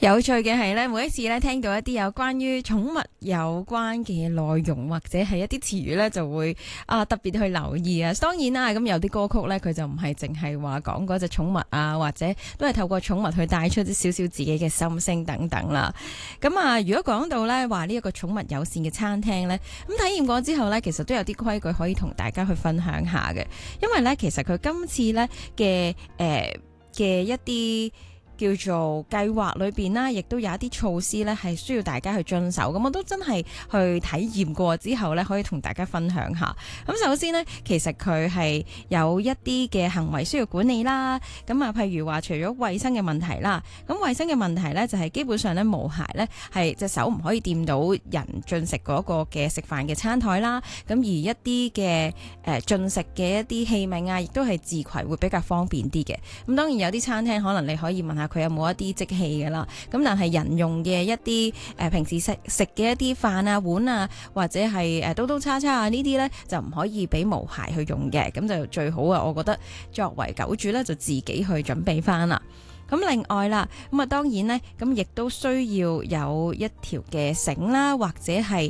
有趣嘅係咧，每一次咧聽到一啲有關於寵物有關嘅內容或者係一啲詞語咧，就會特別去留意啊。當然啦，咁有啲歌曲咧，佢就唔係淨係話講嗰隻寵物啊，或者都係透過寵物去帶出啲少少自己嘅心聲等等啦。咁啊，如果講到咧話呢一個寵物友善嘅餐廳咧，咁體驗過之後咧，其實都有啲規矩可以同大家去分享下嘅。因為咧，其實佢今次咧嘅一啲叫做計劃裏邊啦，亦都有一啲措施咧，係需要大家去遵守。咁我都真係去體驗過之後咧，可以同大家分享下。咁首先呢，其實佢係有一啲嘅行為需要管理啦。咁啊，譬如話除咗衛生嘅問題啦，咁衛生嘅問題咧就係基本上咧無鞋咧係隻手唔可以掂到人進食嗰個嘅食飯嘅餐台啦。咁而一啲嘅進食嘅一啲器皿啊，亦都係自攜會比較方便啲嘅。咁當然有啲餐廳可能你可以問下佢有冇一啲即棄嘅啦，咁但係人用嘅一啲平時食嘅一啲飯啊碗啊，或者係刀刀叉叉啊呢啲呢，就唔可以俾無鞋去用嘅，咁就最好啊！我覺得作為狗主呢，就自己去準備翻啦。咁另外啦，咁啊當然呢，咁亦都需要有一條嘅繩啦，或者係